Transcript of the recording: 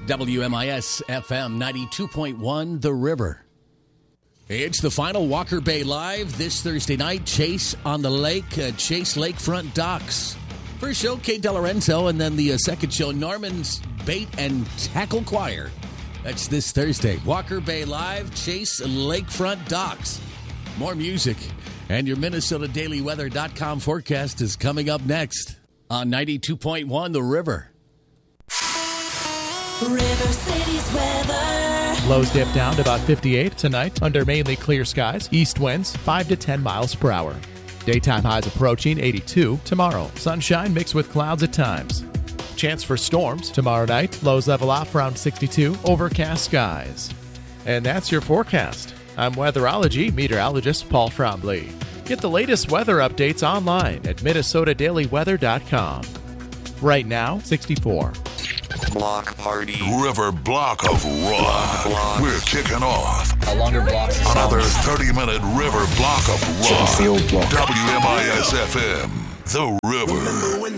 WMIS FM 92.1 The River. It's the final Walker Bay Live this Thursday night. Chase on the lake, Chase Lakefront Docks. First show, Kate DeLorenzo, and then the second show, Norman's Bait and Tackle Choir. That's this Thursday. Walker Bay Live, Chase Lakefront Docks. More music. And your MinnesotaDailyWeather.com forecast is coming up next on 92.1 The River. River City's weather. Lows dip down to about 58 tonight under mainly clear skies. East winds 5 to 10 miles per hour. Daytime highs approaching 82 tomorrow. Sunshine mixed with clouds at times. Chance for storms tomorrow night. Lows level off around 62. Overcast skies. And that's your forecast. I'm weatherology meteorologist Paul Trombley. Get the latest weather updates online at MinnesotaDailyWeather.com. Right now, 64. Block party. River Block of Rock. We're kicking off A longer block. another 30-minute River Block of Rock. Field block. WMIS FM, The River.